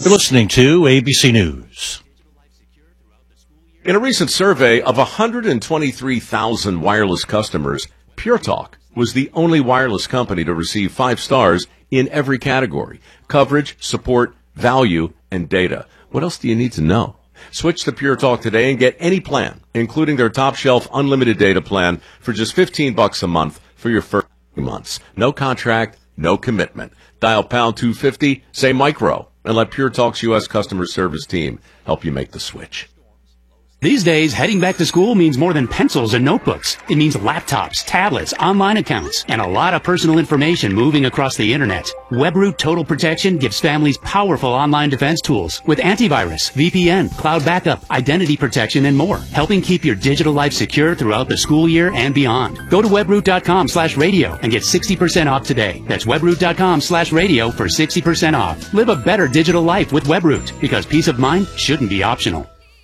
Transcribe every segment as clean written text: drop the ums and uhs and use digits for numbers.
You're listening to ABC News. In a recent survey of 123,000 wireless customers, Pure Talk was the only wireless company to receive 5 stars in every category: coverage, support, value, and data. What else do you need to know? Switch to Pure Talk today and get any plan, including their top shelf unlimited data plan, for just $15 a month for your first 2 months. No contract, no commitment. Dial pound 250, say micro, and let Pure Talk's U.S. customer service team help you make the switch. These days, heading back to school means more than pencils and notebooks. It means laptops, tablets, online accounts, and a lot of personal information moving across the internet. WebRoot Total Protection gives families powerful online defense tools with antivirus, VPN, cloud backup, identity protection, and more, helping keep your digital life secure throughout the school year and beyond. Go to webroot.com/radio and get 60% off today. That's webroot.com/radio for 60% off. Live a better digital life with WebRoot, because peace of mind shouldn't be optional.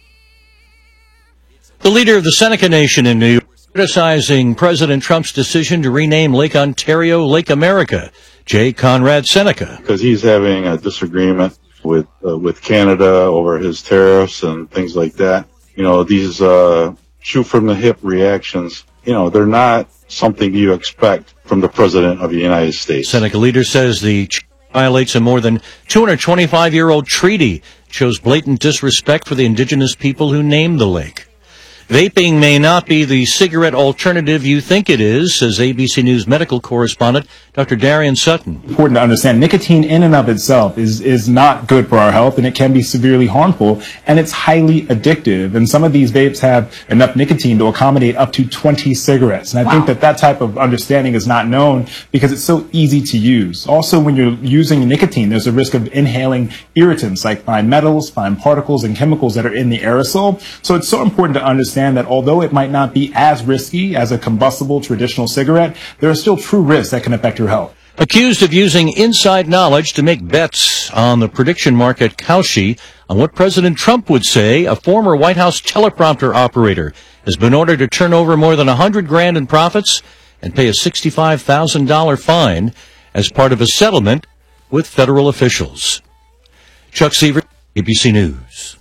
The leader of the Seneca Nation in New York criticizing President Trump's decision to rename Lake Ontario Lake America. J. Conrad Seneca. Because he's having a disagreement with Canada over his tariffs and things like that. You know, these shoot from the hip reactions, they're not something you expect from the President of the United States. Seneca leader says the violates a more than 225-year-old treaty, shows blatant disrespect for the indigenous people who named the lake. Vaping may not be the cigarette alternative you think it is, says ABC News medical correspondent Dr. Darian Sutton. Important to understand, nicotine in and of itself is not good for our health, and it can be severely harmful, and it's highly addictive. And some of these vapes have enough nicotine to accommodate up to 20 cigarettes. And I think that type of understanding is not known because it's so easy to use. Also, when you're using nicotine, there's a risk of inhaling irritants like fine metals, fine particles, and chemicals that are in the aerosol. So it's so important to understand that although it might not be as risky as a combustible traditional cigarette, there are still true risks that can affect your health. Accused of using inside knowledge to make bets on the prediction market Kalshi on what President Trump would say, a former White House teleprompter operator has been ordered to turn over more than $100,000 in profits and pay a $65,000 fine as part of a settlement with federal officials. Chuck Seaver, ABC News.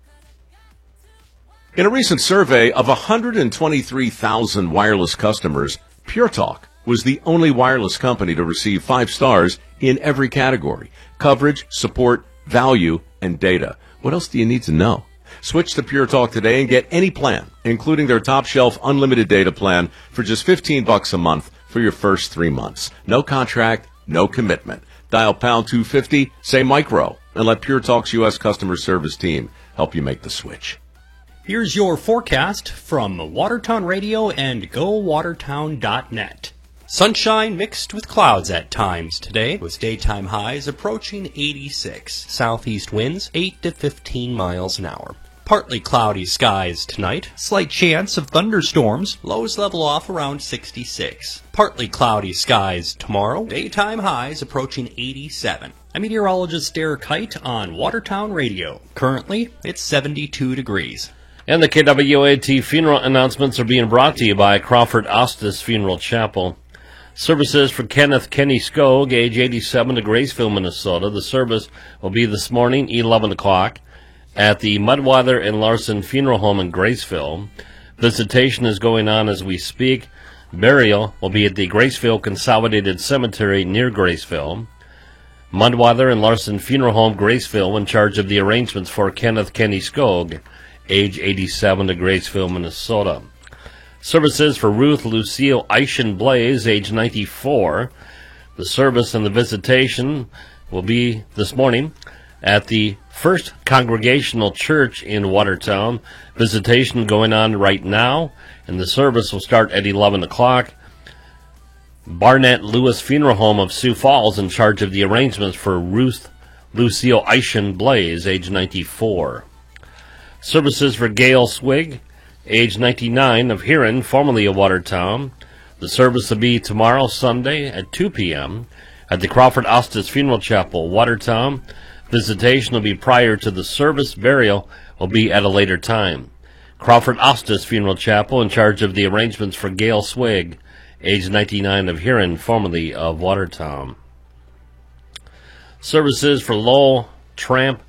In a recent survey of 123,000 wireless customers, Pure Talk was the only wireless company to receive 5 stars in every category: coverage, support, value, and data. What else do you need to know? Switch to Pure Talk today and get any plan, including their top shelf unlimited data plan, for just $15 a month for your first 3 months. No contract, no commitment. Dial pound 250, say micro, and let Pure Talk's U.S. customer service team help you make the switch. Here's your forecast from Watertown Radio and GoWatertown.net. Sunshine mixed with clouds at times today, with daytime highs approaching 86. Southeast winds 8 to 15 miles an hour. Partly cloudy skies tonight. Slight chance of thunderstorms. Lows level off around 66. Partly cloudy skies tomorrow. Daytime highs approaching 87. I'm meteorologist Derek Height on Watertown Radio. Currently, it's 72 degrees. And the KWAT funeral announcements are being brought to you by Crawford Ostis Funeral Chapel. Services for Kenneth Kenny Skog, age 87, to Graceville, Minnesota. The service will be this morning, 11 o'clock, at the Mudwather and Larson Funeral Home in Graceville. Visitation is going on as we speak. Burial will be at the Graceville Consolidated Cemetery near Graceville. Mudwather and Larson Funeral Home, Graceville, in charge of the arrangements for Kenneth Kenny Skog, age 87, to Graceville, Minnesota. Services for Ruth Lucille Eischen Blaze, age 94. The service and the visitation will be this morning at the First Congregational Church in Watertown. Visitation going on right now, and the service will start at 11 o'clock. Barnett Lewis Funeral Home of Sioux Falls, in charge of the arrangements for Ruth Lucille Eischen Blaze, age 94. Services for Gail Swig, age 99, of Huron, formerly of Watertown. The service will be tomorrow, Sunday, at 2 p.m. at the Crawford Ostis Funeral Chapel, Watertown. Visitation will be prior to the service. Burial will be at a later time. Crawford Ostis Funeral Chapel, in charge of the arrangements for Gail Swig, age 99, of Huron, formerly of Watertown. Services for Lowell Tramp